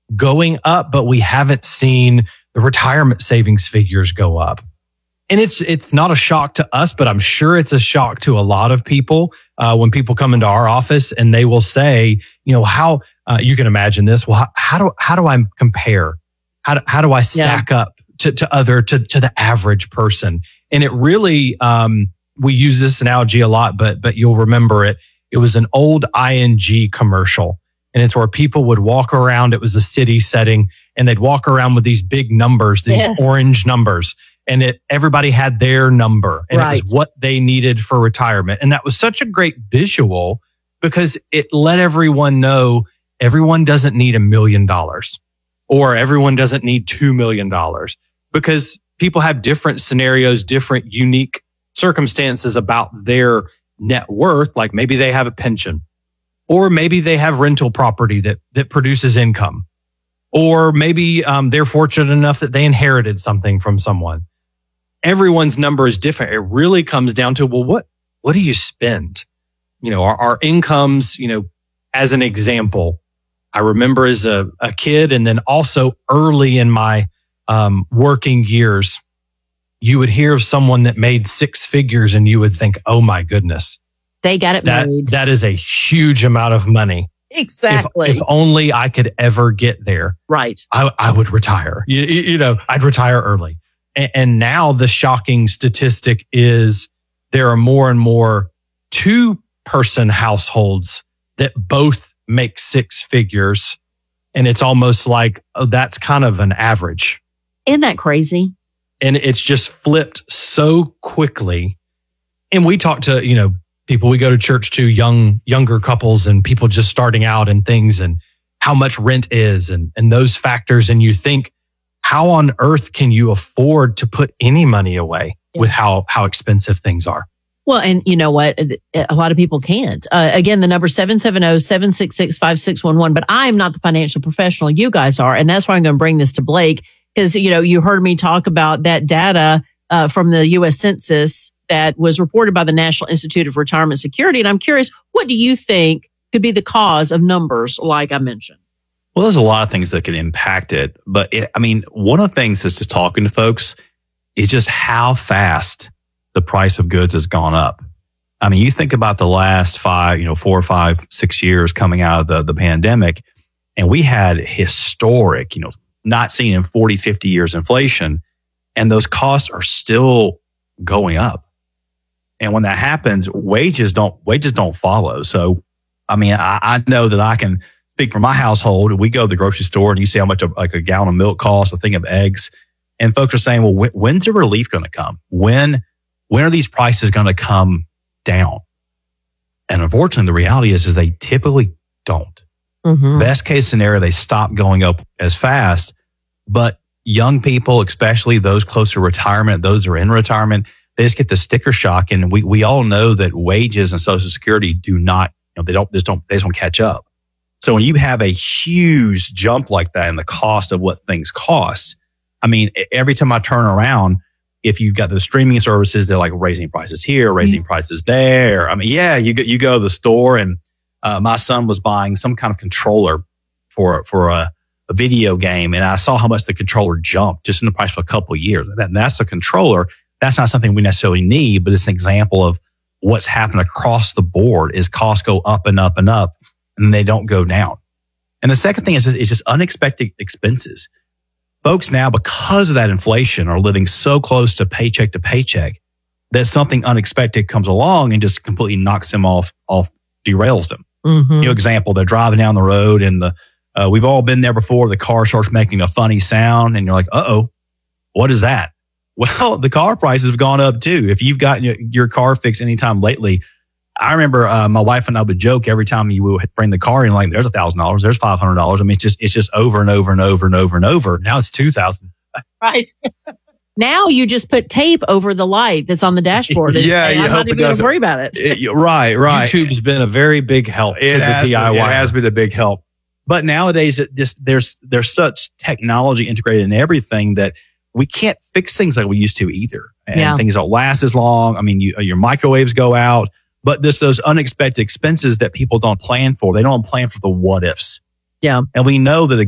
going up, but we haven't seen the retirement savings figures go up. And it's not a shock to us, but I'm sure it's a shock to a lot of people when people come into our office and they will say, how you can imagine this. Well, how do I compare? How do I stack up to the average person? And it really, we use this analogy a lot, but you'll remember it. It was an old ING commercial, and it's where people would walk around. It was a city setting, and they'd walk around with these big numbers, these orange numbers. And everybody had their number, and it was what they needed for retirement. And that was such a great visual because it let everyone know everyone doesn't need $1 million or everyone doesn't need $2 million, because people have different scenarios, different unique circumstances about their net worth. Like maybe they have a pension, or maybe they have rental property that produces income, or maybe they're fortunate enough that they inherited something from someone. Everyone's number is different. It really comes down to, well, what do you spend? Our incomes, as an example, I remember as a kid, and then also early in my working years, you would hear of someone that made six figures and you would think, oh my goodness. They got it made. That is a huge amount of money. Exactly. If only I could ever get there. Right. I would retire. I'd retire early. And now the shocking statistic is there are more and more 2-person households that both make six figures. And it's almost like, that's kind of an average. Isn't that crazy? And it's just flipped so quickly. And we talk to, people we go to church to, younger couples and people just starting out and things, and how much rent is and those factors. And you think, how on earth can you afford to put any money away with how expensive things are? Well, and you know what? A lot of people can't. Again, the number 770-766-5611. But I'm not the financial professional. You guys are. And that's why I'm going to bring this to Blake. Because, you heard me talk about that data from the U.S. Census that was reported by the National Institute of Retirement Security. And I'm curious, what do you think could be the cause of numbers like I mentioned? Well, there's a lot of things that can impact it. But one of the things is just talking to folks is just how fast the price of goods has gone up. You think about the last 4 or 5, 6 years coming out of the pandemic, and we had historic, not seen in 40, 50 years inflation, and those costs are still going up. And when that happens, wages don't follow. So, I know that I can speak for my household. We go to the grocery store and you see how much a gallon of milk costs, a thing of eggs. And folks are saying, well, when's the relief going to come? When are these prices going to come down? And unfortunately, the reality is they typically don't. Mm-hmm. Best case scenario, they stop going up as fast. But young people, especially those close to retirement, those who are in retirement, they just get the sticker shock. And we all know that wages and Social Security do not, they don't catch up. So when you have a huge jump like that in the cost of what things cost, every time I turn around, if you've got the streaming services, they're like raising prices here, raising prices there. You go to the store, and my son was buying some kind of controller for a video game, and I saw how much the controller jumped just in the price for a couple of years. That's a controller. That's not something we necessarily need, but it's an example of what's happened across the board. Is costs go up and up and up, and they don't go down. And the second thing is just unexpected expenses. Folks now, because of that inflation, are living so close to paycheck that something unexpected comes along and just completely knocks them off, derails them. Mm-hmm. Example, they're driving down the road and we've all been there before. The car starts making a funny sound and you're like, uh-oh, what is that? Well, the car prices have gone up too. If you've gotten your car fixed anytime lately, I remember my wife and I would joke every time you would bring the car in, like, there's $1,000, there's $500. It's just over and over and over and over and over. Now it's $2,000. Right. Now you just put tape over the light that's on the dashboard. I'm not even going to worry about it. Right. YouTube's been a very big help to the DIY. It has been a big help. But nowadays, there's such technology integrated in everything that we can't fix things like we used to either. And things don't last as long. Your microwaves go out. But there's those unexpected expenses that people don't plan for. They don't plan for the what ifs. Yeah. And we know that